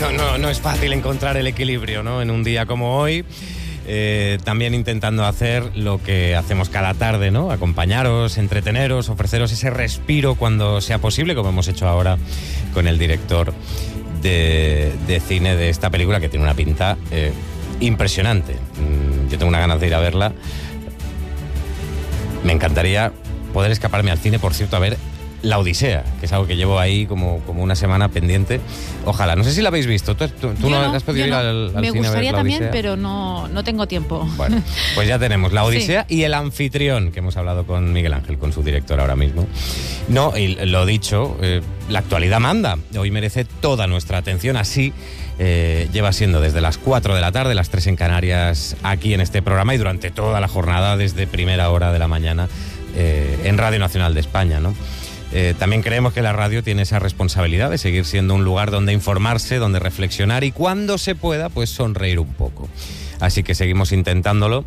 no es fácil encontrar el equilibrio, ¿no? En un día como hoy, también intentando hacer lo que hacemos cada tarde, ¿no? Acompañaros, entreteneros, ofreceros ese respiro cuando sea posible, como hemos hecho ahora con el director de cine de esta película, que tiene una pinta impresionante. Yo tengo una ganas de ir a verla. Me encantaría poder escaparme al cine, por cierto, a ver La Odisea, que es algo que llevo ahí como una semana pendiente. Ojalá. No sé si la habéis visto. ¿Tú no has podido ir al cine a ver La Odisea? Me gustaría también, pero no tengo tiempo. Bueno, pues ya tenemos La Odisea y El Anfitrión, que hemos hablado con Miguel Ángel, con su director ahora mismo. No, y lo dicho, la actualidad manda. Hoy merece toda nuestra atención. Así lleva siendo desde las 4 de la tarde, las 3 en Canarias, aquí en este programa y durante toda la jornada, desde primera hora de la mañana, en Radio Nacional de España, ¿no? También creemos que la radio tiene esa responsabilidad de seguir siendo un lugar donde informarse, donde reflexionar y cuando se pueda, pues sonreír un poco. Así que seguimos intentándolo.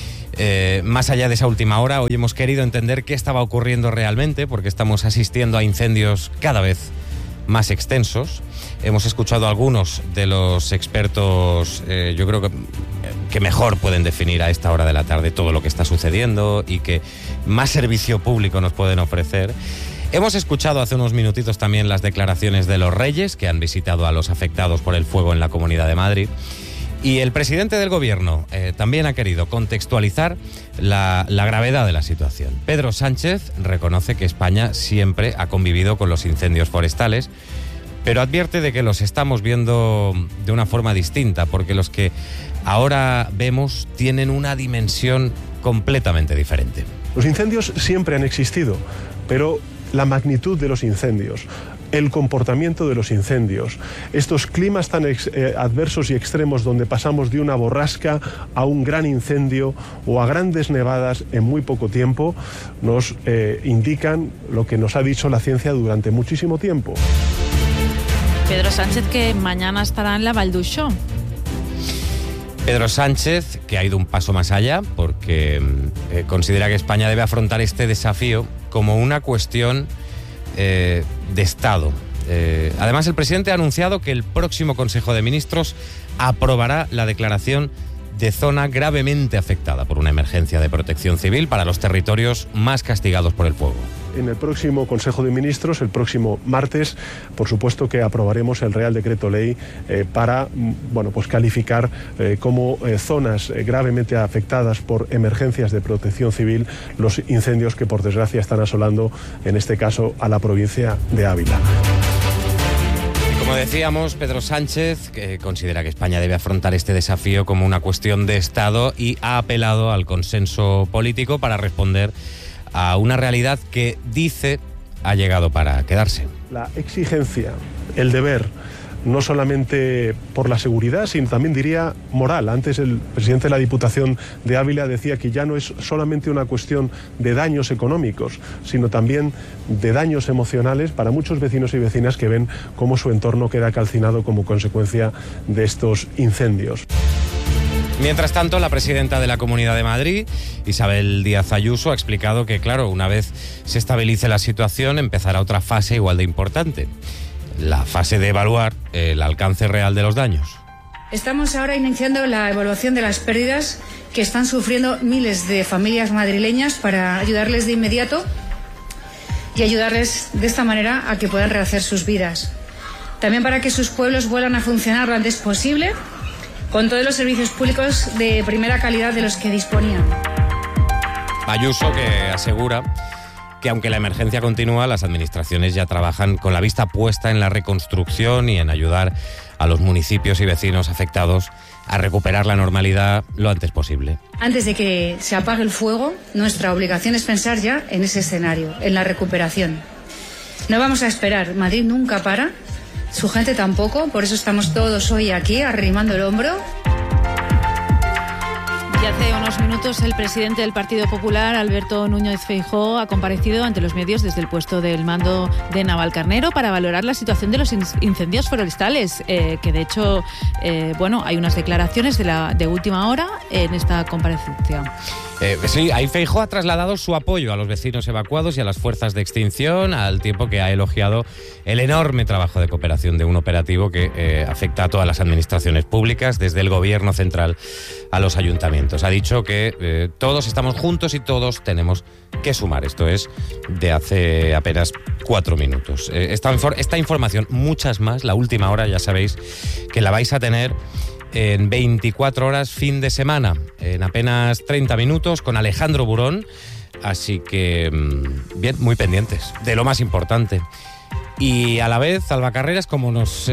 Más allá de esa última hora, hoy hemos querido entender qué estaba ocurriendo realmente, porque estamos asistiendo a incendios cada vez más extensos. Hemos escuchado a algunos de los expertos, yo creo que mejor pueden definir a esta hora de la tarde todo lo que está sucediendo y que más servicio público nos pueden ofrecer. Hemos escuchado hace unos minutitos también las declaraciones de los Reyes, que han visitado a los afectados por el fuego en la Comunidad de Madrid. Y el presidente del Gobierno también ha querido contextualizar la gravedad de la situación. Pedro Sánchez reconoce que España siempre ha convivido con los incendios forestales, pero advierte de que los estamos viendo de una forma distinta, porque los que ahora vemos tienen una dimensión completamente diferente. Los incendios siempre han existido, pero la magnitud de los incendios, el comportamiento de los incendios, estos climas tan adversos y extremos donde pasamos de una borrasca a un gran incendio o a grandes nevadas en muy poco tiempo, nos indican lo que nos ha dicho la ciencia durante muchísimo tiempo. Pedro Sánchez, que mañana estará en la Vall d'Uixó. Pedro Sánchez, que ha ido un paso más allá, porque considera que España debe afrontar este desafío como una cuestión de Estado. Además, el presidente ha anunciado que el próximo Consejo de Ministros aprobará la declaración de zona gravemente afectada por una emergencia de protección civil para los territorios más castigados por el fuego. En el próximo Consejo de Ministros, el próximo martes, por supuesto que aprobaremos el Real Decreto Ley para calificar como zonas gravemente afectadas por emergencias de protección civil los incendios que por desgracia están asolando, en este caso, a la provincia de Ávila. Como decíamos, Pedro Sánchez considera que España debe afrontar este desafío como una cuestión de Estado y ha apelado al consenso político para responder a una realidad que, dice, ha llegado para quedarse. La exigencia, el deber, no solamente por la seguridad, sino también, diría, moral. Antes el presidente de la Diputación de Ávila decía que ya no es solamente una cuestión de daños económicos, sino también de daños emocionales para muchos vecinos y vecinas que ven cómo su entorno queda calcinado como consecuencia de estos incendios. Mientras tanto, la presidenta de la Comunidad de Madrid, Isabel Díaz Ayuso, ha explicado que, claro, una vez se estabilice la situación, empezará otra fase igual de importante, la fase de evaluar el alcance real de los daños. Estamos ahora iniciando la evaluación de las pérdidas que están sufriendo miles de familias madrileñas para ayudarles de inmediato y ayudarles de esta manera a que puedan rehacer sus vidas. También para que sus pueblos vuelvan a funcionar lo antes posible, con todos los servicios públicos de primera calidad de los que disponían. Ayuso, que asegura que aunque la emergencia continúa, las administraciones ya trabajan con la vista puesta en la reconstrucción y en ayudar a los municipios y vecinos afectados a recuperar la normalidad lo antes posible. Antes de que se apague el fuego, nuestra obligación es pensar ya en ese escenario, en la recuperación. No vamos a esperar, Madrid nunca para, su gente tampoco, por eso estamos todos hoy aquí arrimando el hombro. Y hace unos minutos el presidente del Partido Popular, Alberto Núñez Feijóo, ha comparecido ante los medios desde el puesto del mando de Navalcarnero para valorar la situación de los incendios forestales, que de hecho, hay unas declaraciones de última hora en esta comparecencia. Sí, ahí Feijóo ha trasladado su apoyo a los vecinos evacuados y a las fuerzas de extinción, al tiempo que ha elogiado el enorme trabajo de cooperación de un operativo que afecta a todas las administraciones públicas, desde el gobierno central a los ayuntamientos. Ha dicho que todos estamos juntos y todos tenemos que sumar. Esto es de hace apenas 4 minutos. Esta información, muchas más, la última hora, ya sabéis que la vais a tener en 24 horas fin de semana, en apenas 30 minutos, con Alejandro Burón. Así que, bien, muy pendientes de lo más importante. Y a la vez, Alba Carreras, como no nos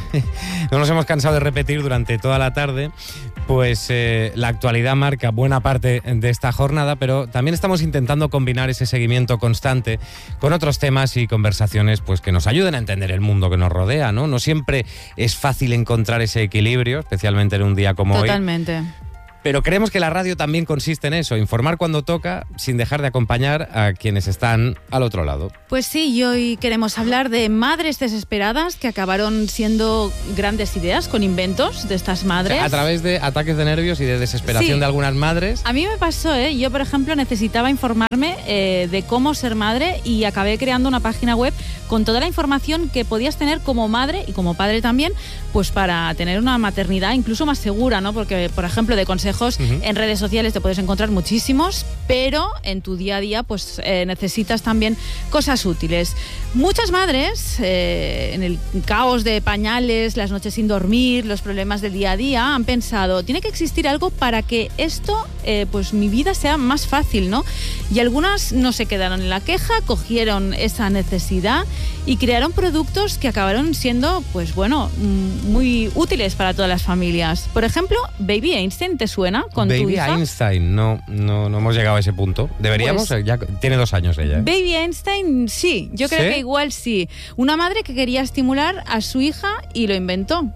hemos cansado de repetir durante toda la tarde, pues la actualidad marca buena parte de esta jornada, pero también estamos intentando combinar ese seguimiento constante con otros temas y conversaciones pues que nos ayuden a entender el mundo que nos rodea, ¿no? No siempre es fácil encontrar ese equilibrio, especialmente en un día como hoy. Totalmente. Pero creemos que la radio también consiste en eso, informar cuando toca, sin dejar de acompañar a quienes están al otro lado. Pues sí, y hoy queremos hablar de madres desesperadas que acabaron siendo grandes ideas con inventos de estas madres. A través de ataques de nervios y de desesperación de algunas madres. A mí me pasó, yo por ejemplo necesitaba informarme de cómo ser madre y acabé creando una página web con toda la información que podías tener como madre y como padre también, pues para tener una maternidad incluso más segura, ¿no? Porque, por ejemplo, de consejos en redes sociales te puedes encontrar muchísimos, pero en tu día a día pues necesitas también cosas útiles. Muchas madres, en el caos de pañales, las noches sin dormir, los problemas del día a día, han pensado, tiene que existir algo para que esto, pues mi vida sea más fácil, ¿no? Y algunas no se quedaron en la queja, cogieron esa necesidad y crearon productos que acabaron siendo, pues bueno, muy útiles para todas las familias. Por ejemplo, Baby Einstein, ¿te suena con Baby tu hija? Baby Einstein, no hemos llegado a ese punto. ¿Deberíamos? Pues, ya tiene 2 años ella. Baby Einstein, sí, yo creo que igual sí. Una madre que quería estimular a su hija y lo inventó.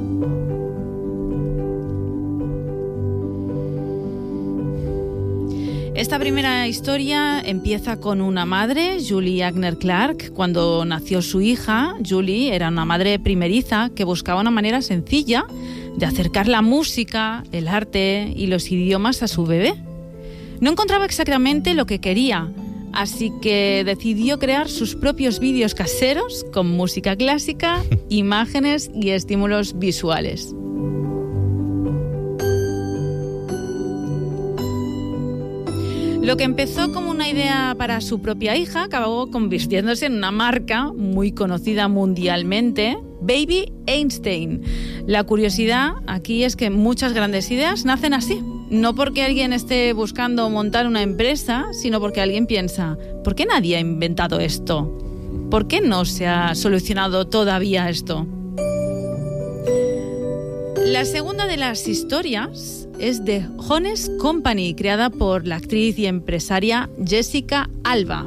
Esta primera historia empieza con una madre, Julie Agner Clark. Cuando nació su hija, Julie era una madre primeriza que buscaba una manera sencilla de acercar la música, el arte y los idiomas a su bebé. No encontraba exactamente lo que quería, así que decidió crear sus propios vídeos caseros con música clásica, imágenes y estímulos visuales. Lo que empezó como una idea para su propia hija acabó convirtiéndose en una marca muy conocida mundialmente, Baby Einstein. La curiosidad aquí es que muchas grandes ideas nacen así. No porque alguien esté buscando montar una empresa, sino porque alguien piensa, ¿por qué nadie ha inventado esto? ¿Por qué no se ha solucionado todavía esto? La segunda de las historias es de Honest Company, creada por la actriz y empresaria Jessica Alba.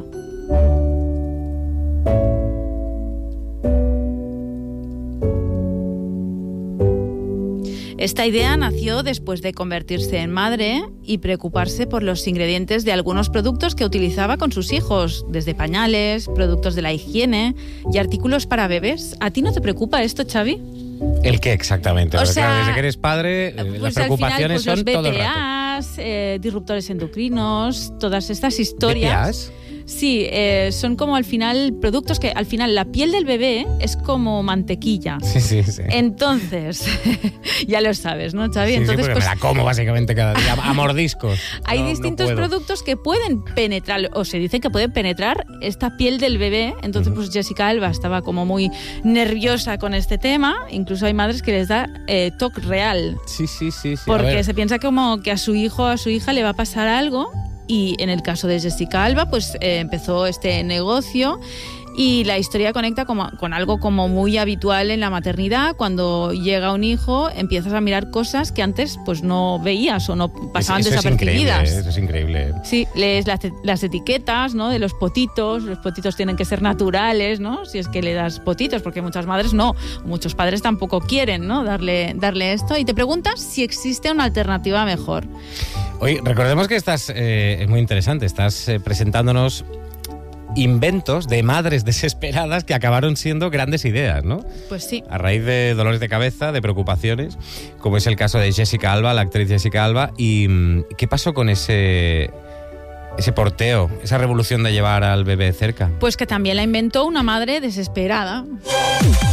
Esta idea nació después de convertirse en madre y preocuparse por los ingredientes de algunos productos que utilizaba con sus hijos, desde pañales, productos de la higiene y artículos para bebés. ¿A ti no te preocupa esto, Xavi? ¿El qué exactamente? O sea, desde que eres padre, pues las preocupaciones al final, son los todo el rato. BPAs, disruptores endocrinos, todas estas historias. ¿BPAs? Sí, son como al final productos que al final la piel del bebé es como mantequilla. Sí. Entonces, ya lo sabes, ¿no, Xavi? Sí, entonces, porque pues, me la como básicamente cada día a mordiscos. hay No, distintos no puedo. productos que pueden penetrar, o se dice que pueden penetrar esta piel del bebé. Entonces, pues Jessica Alba estaba como muy nerviosa con este tema. Incluso hay madres que les da TOC real. Sí. Porque se piensa como que a su hijo o a su hija le va a pasar algo. Y en el caso de Jessica Alba, pues empezó este negocio y la historia conecta con algo como muy habitual en la maternidad. Cuando llega un hijo, empiezas a mirar cosas que antes pues no veías o no pasaban desapercibidas. Eso es increíble. Sí, lees las etiquetas, ¿no? De los potitos. Los potitos tienen que ser naturales, ¿no? Si es que le das potitos, porque muchas madres no, muchos padres tampoco quieren, ¿no? Darle esto. Y te preguntas si existe una alternativa mejor. Oye, recordemos que es muy interesante, estás presentándonos inventos de madres desesperadas que acabaron siendo grandes ideas, ¿no? Pues sí. A raíz de dolores de cabeza, de preocupaciones, como es el caso de Jessica Alba, la actriz Jessica Alba. ¿Y qué pasó con ese porteo, esa revolución de llevar al bebé cerca? Pues que también la inventó una madre desesperada.